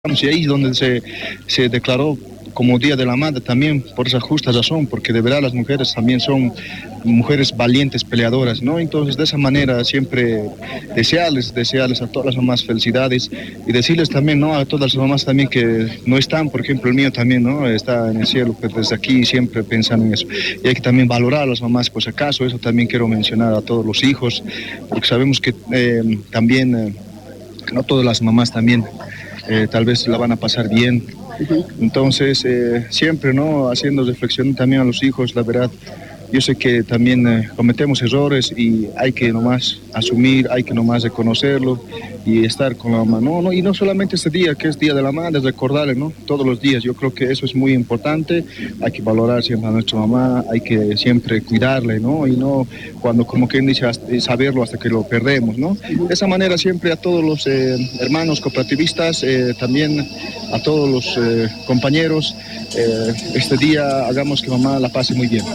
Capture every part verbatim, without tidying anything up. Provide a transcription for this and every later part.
Y ahí es donde se, se declaró como Día de la Madre también, por esa justa razón, porque de verdad las mujeres también son mujeres valientes, peleadoras, ¿no? Entonces, de esa manera, siempre desearles, desearles a todas las mamás felicidades y decirles también, ¿no? A todas las mamás también que no están, por ejemplo, el mío también, ¿no? Está en el cielo, pues desde aquí siempre pensando en eso. Y hay que también valorar a las mamás, pues acaso, eso también quiero mencionar a todos los hijos, porque sabemos que eh, también, eh, no todas las mamás también, Eh, tal vez la van a pasar bien. Uh-huh. Entonces, eh, siempre, ¿no? Haciendo reflexión también a los hijos, la verdad, yo sé que también eh, cometemos errores y hay que nomás asumir, hay que nomás reconocerlo y estar con la mamá, ¿no? no Y no solamente este día, que es Día de la Madre, recordarle, ¿no? Todos los días, yo creo que eso es muy importante, hay que valorar siempre a nuestra mamá, hay que siempre cuidarle, ¿no? Y no cuando, como quien dice, saberlo hasta que lo perdemos, ¿no? De esa manera siempre a todos los eh, hermanos cooperativistas, eh, también a todos los eh, compañeros, eh, este día hagamos que mamá la pase muy bien.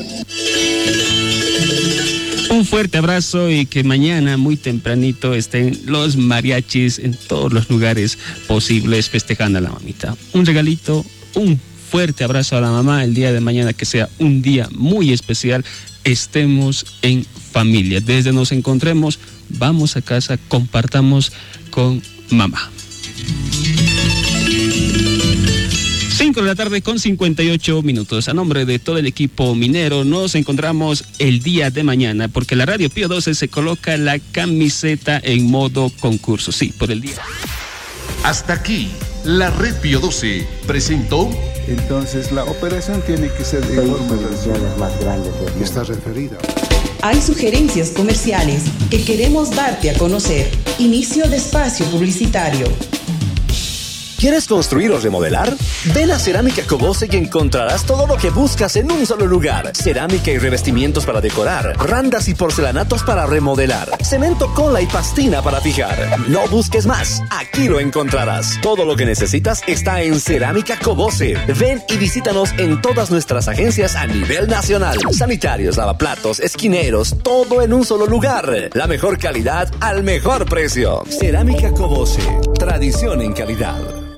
Un fuerte abrazo y que mañana muy tempranito estén los mariachis en todos los lugares posibles festejando a la mamita. Un regalito, un fuerte abrazo a la mamá el día de mañana, que sea un día muy especial. Estemos en familia. Desde nos encontremos, vamos a casa, compartamos con mamá. cinco de la tarde con cincuenta y ocho minutos. A nombre de todo el equipo minero, nos encontramos el día de mañana, porque la Radio Pío doce se coloca la camiseta en modo concurso. Sí, por el día. Hasta aquí, la Red Pío doce presentó. Entonces, la operación tiene que ser de forma más grandes. Está referida. Hay sugerencias comerciales que queremos darte a conocer. Inicio de espacio publicitario. ¿Quieres construir o remodelar? Ven a Cerámica Cobose y encontrarás todo lo que buscas en un solo lugar. Cerámica y revestimientos para decorar, randas y porcelanatos para remodelar, cemento, cola y pastina para fijar. No busques más, aquí lo encontrarás. Todo lo que necesitas está en Cerámica Cobose. Ven y visítanos en todas nuestras agencias a nivel nacional. Sanitarios, lavaplatos, esquineros, todo en un solo lugar. La mejor calidad al mejor precio. Cerámica Cobose, tradición en calidad.